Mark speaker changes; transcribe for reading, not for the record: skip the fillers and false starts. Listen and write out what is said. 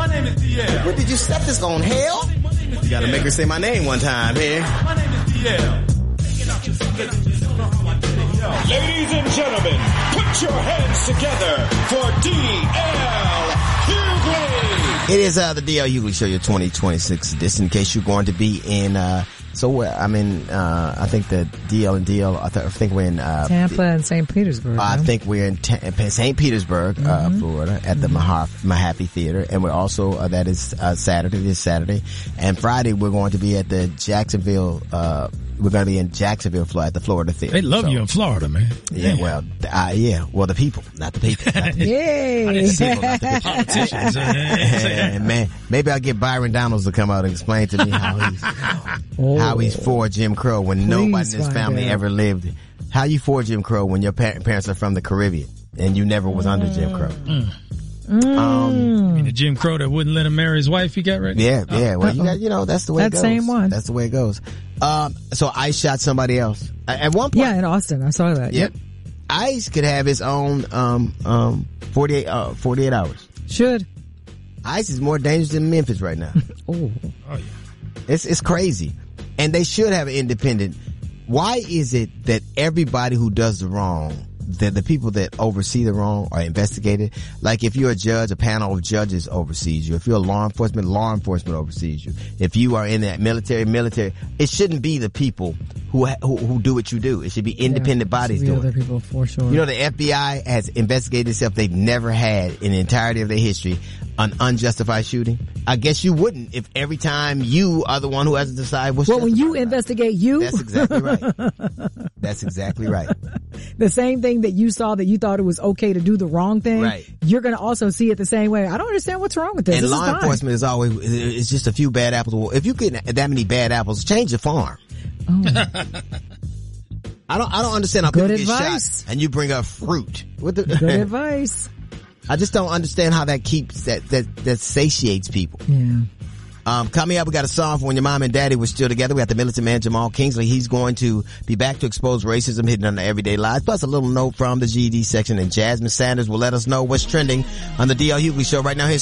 Speaker 1: My name is DL.
Speaker 2: What did you set this on, hell? You gotta make her say my name one time here.
Speaker 1: My name is DL.
Speaker 3: Ladies and gentlemen, put your hands together for DL Hughley.
Speaker 2: It is the DL Hughley Show, your 2026 edition. In case you're going to be in, I think the DL and DL, I think we're in
Speaker 4: Tampa and St. Petersburg.
Speaker 2: I think we're in St. Petersburg, Florida, at the Mahaffey Theater, and we're also that is this Saturday, and Friday we're going to be at the Jacksonville. We're going to be in Jacksonville, Florida, at the Florida Theater.
Speaker 5: They love you in Florida, man.
Speaker 2: Yeah, well, the people, not the people.
Speaker 4: Yay!
Speaker 5: I didn't say politicians.
Speaker 2: And man, maybe I'll get Byron Donalds to come out and explain to me how he's for Jim Crow when nobody in his family ever lived. How you for Jim Crow when your parents are from the Caribbean and you never was under Jim Crow?
Speaker 5: You mean the Jim Crow that wouldn't let him marry his wife? You got right?
Speaker 2: Yeah. Well, you got, that's the way it goes.
Speaker 4: That same one.
Speaker 2: That's the way it goes. So ICE shot somebody else at one point.
Speaker 4: Yeah, in Austin, I saw that.
Speaker 2: Yep. ICE could have his own 48 hours.
Speaker 4: Should.
Speaker 2: ICE is more dangerous than Memphis right now.
Speaker 4: Oh
Speaker 5: yeah.
Speaker 2: It's crazy, and they should have an independent. Why is it that everybody who does the wrong, the people that oversee the wrong are investigated? Like if you're a judge, a panel of judges oversees you. If you're a law enforcement oversees you. If you are in that military, it shouldn't be the people who do what you do. It should be independent bodies doing
Speaker 4: other
Speaker 2: it.
Speaker 4: people for sure.
Speaker 2: You know, the FBI has investigated itself. They've never had in the entirety of their history an unjustified shooting. I guess you wouldn't if every time you are the one who has to decide what's
Speaker 4: when you investigate you.
Speaker 2: That's exactly right. That's exactly right.
Speaker 4: The same thing that you saw that you thought it was okay to do the wrong thing.
Speaker 2: Right.
Speaker 4: You're going to also see it the same way. I don't understand what's wrong with this.
Speaker 2: And
Speaker 4: this
Speaker 2: law enforcement is always, it's just a few bad apples. Well, if you get that many bad apples, change the farm.
Speaker 4: Oh.
Speaker 2: I don't understand how
Speaker 4: Good
Speaker 2: people
Speaker 4: advice.
Speaker 2: get shot and you bring up fruit.
Speaker 4: Good advice.
Speaker 2: I just don't understand how that keeps that satiates people.
Speaker 4: Yeah.
Speaker 2: Coming up, we got a song for when your mom and daddy were still together. We got the militant man Jamal Kingsley. He's going to be back to expose racism hidden under everyday lives. Plus a little note from the GED section, and Jasmine Sanders will let us know what's trending on the DL Hughley Show right now. Here's